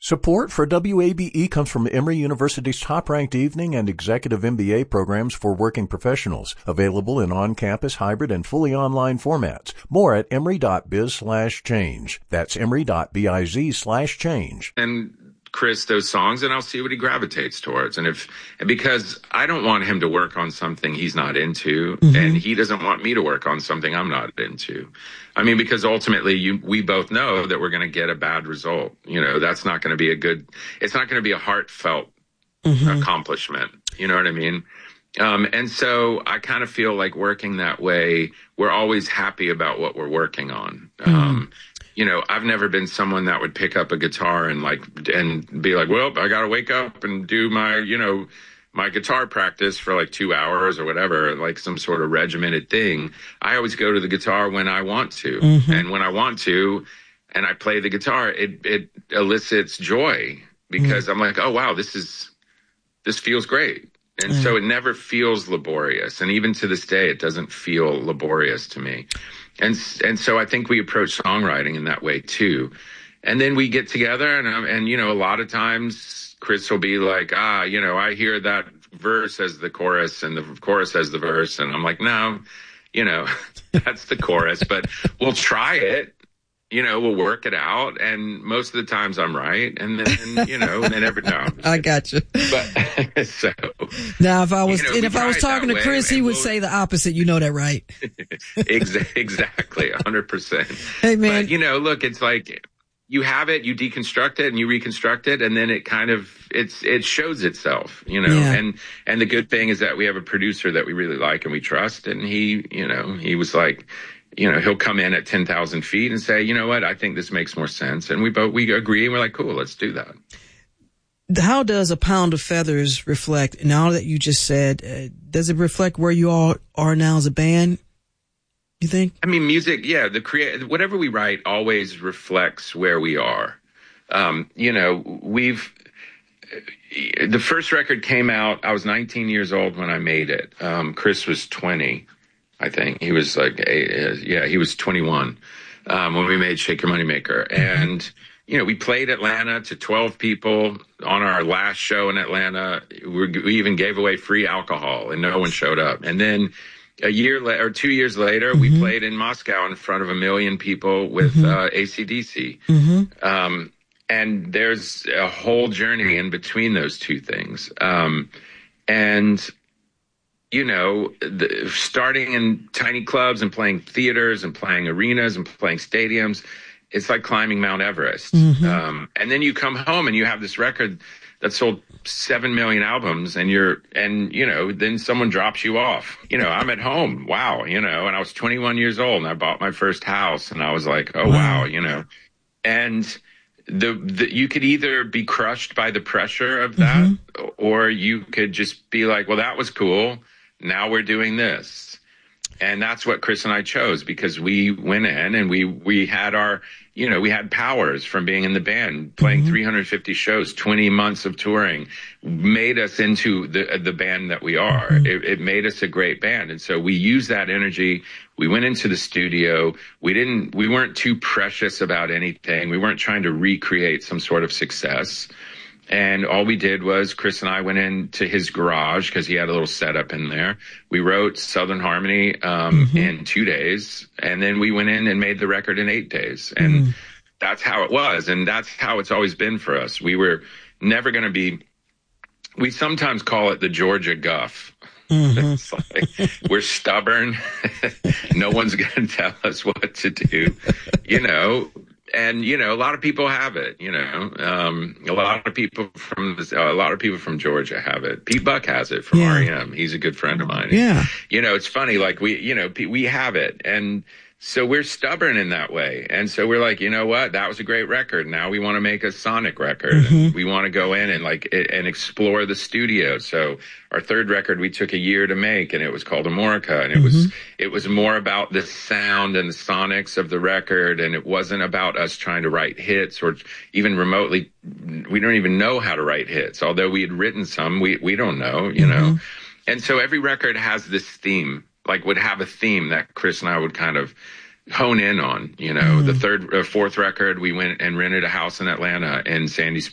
Support for WABE comes from Emory University's top-ranked evening and executive MBA programs for working professionals, available in on-campus, hybrid, and fully online formats. More at emory.biz/change. That's emory.biz/change. And Chris those songs, and I'll see what he gravitates towards. And because I don't want him to work on something he's not into, and he doesn't want me to work on something I'm not into. I mean, because ultimately we both know that we're going to get a bad result. You know, that's not going to be it's not going to be a heartfelt accomplishment. You know what I mean? And so I kind of feel like working that way, we're always happy about what we're working on. You know, I've never been someone that would pick up a guitar and be like, well, I got to wake up and do my guitar practice for like 2 hours or whatever, like some sort of regimented thing. I always go to the guitar when I want to. And when I want to, and I play the guitar, it elicits joy because I'm like, oh, wow, this feels great. And so it never feels laborious. And even to this day, it doesn't feel laborious to me. And so I think we approach songwriting in that way too. And then we get together and you know, a lot of times Chris will be like, you know, I hear that verse as the chorus and the chorus as the verse. And I'm like, no, you know, that's the chorus, but we'll try it. You know, we'll work it out, and most of the times I'm right, and then you know, and then I got you. But so now, if I was talking to Chris, he would say the opposite. You know that, right? Exactly, 100%. Hey, man, but, you know, look, it's like you have it, you deconstruct it, and you reconstruct it, and then it kind of it shows itself, you know. Yeah. And the good thing is that we have a producer that we really like and we trust, and he was like, you know, he'll come in at 10,000 feet and say, you know what, I think this makes more sense. And we agree, and we're like, cool, let's do that. How does A Pound of Feathers reflect, now that you just said, does it reflect where you all are now as a band, you think? I mean, music, yeah, whatever we write always reflects where we are. You know, the first record came out, I was 19 years old when I made it. Chris was 20. I think he was like, he was 21 when we made Shake Your Moneymaker. And, you know, we played Atlanta to 12 people on our last show in Atlanta. We even gave away free alcohol and no one showed up. And then a year or 2 years later, we played in Moscow in front of 1 million people with AC/DC. And there's a whole journey in between those two things. And you know, starting in tiny clubs and playing theaters and playing arenas and playing stadiums, it's like climbing Mount Everest. And then you come home and you have this record that sold 7 million albums, and you know, then someone drops you off. You know, I'm at home. Wow. You know, and I was 21 years old and I bought my first house and I was like, oh, wow, you know, and you could either be crushed by the pressure of that, or you could just be like, well, that was cool. Now we're doing this. And that's what Chris and I chose, because we went in and we had our, you know, we had powers from being in the band, playing 350 shows, 20 months of touring, made us into the band that we are. It made us a great band. And so we used that energy. We went into the studio. We weren't too precious about anything. We weren't trying to recreate some sort of success. And all we did was Chris and I went into his garage because he had a little setup in there. We wrote Southern Harmony in 2 days, and then we went in and made the record in 8 days. And that's how it was, and that's how it's always been for us. We were never going to be – we sometimes call it the Georgia Guff. It's like we're stubborn. No one's going to tell us what to do, you know. And, you know, a lot of people have it, you know, a lot of people from Georgia have it. Pete Buck has it from REM. He's a good friend of mine. Yeah. You know, it's funny, like we have it. And so we're stubborn in that way. And so we're like, you know what? That was a great record. Now we want to make a sonic record. And we want to go in and and explore the studio. So our third record, we took a year to make, and it was called Amorica. And it was more about the sound and the sonics of the record. And it wasn't about us trying to write hits or even remotely. We don't even know how to write hits. Although we had written some, we don't know, you know. And so every record has this theme, like would have a theme that Chris and I would kind of hone in on, you know. The fourth record, we went and rented a house in Atlanta in Sandy